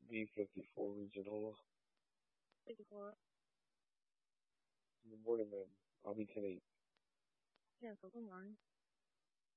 B-54 Regional. 54. Good morning, ma'am. I'll be 10-8. Yeah, so good morning.